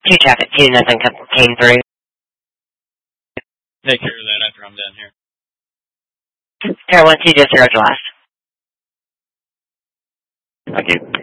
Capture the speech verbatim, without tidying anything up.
Two traffic, two, nothing came through. Take care of that after I'm done here. Air one two, just zero to last. Thank you.